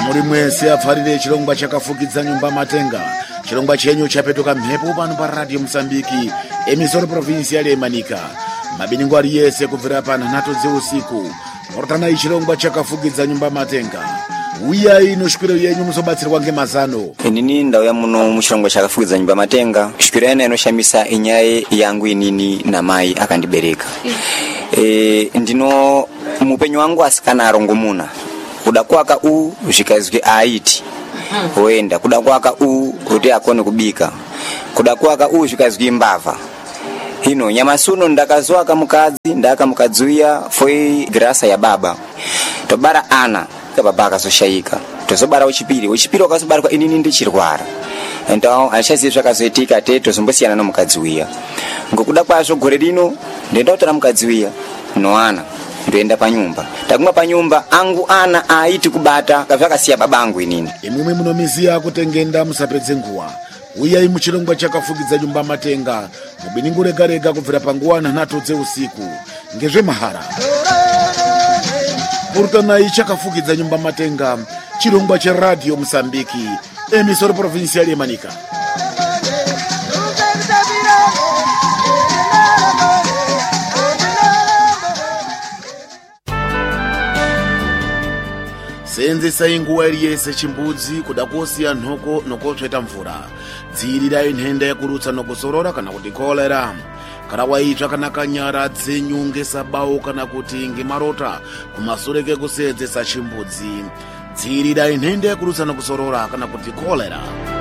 muri mwese apfarire chirongwa chakafukidza nyumba Matenga. Chirongwa chenyu chapetuka mhepo pano pa Radio Msambiki, emisoro provincial Manika. Mabiningwa yese kubvira pa 9 usiku. Portana chirongwa chakafukidza nyumba Matenga. Uya ino shukiro yenyu musobatsirwa ngemazano. Inini ndauya muno muchirongwa chakafukidza nyumba Matenga. Shukiro yana inoshamisa inyaye yangu inini na mai akandibereka. Ndino mupenyu wangu asikana arongomuna. Kuda kwaka zvikazwi aiti oenda, kuda kwaka kuti akone kubika, kuda kwaka zvikazwi mbava. Hino nyamasuno ndakazwaka mukadzi ndakamukadzuya foi grasa ya baba tobara ana kababa akazoshaika, tozobara uchipiri wakazobarwa inini ndichirwara. Então achazi zvakazoitika teto zombosiyana nomukadzuya. Ngokuda kwazvo gore rino ndenda kutora mukadzuya noana ndoenda panyumba. Taguma panyumba angu ana aiti kubata kavakasiya babangu inini. Imwe munomiziya kutengenda musapedze nguwa. Uya muchirongwa chakafukidza nyumba Matenga. Mubiningu rega kubvira panguwa 9 usiku. Ngezve mahara. Portana chakafukidza nyumba Matenga. Chirongwa cha Radio Msambiki, emisoro provincial Manika. Senzesa inguwa yese chimbudzi kuda kusiya nhoko nokotsveta mvura. Dzirira inhenda yakurutsa nokusorora kana kuti kolera. Kana waitsva kana kanyara dzenyu ngesabau kana kuti ngemarota kumasure kekusenzesa chimbudzi. Dzirira inhenda yakurutsa nokusorora kana kuti kolera.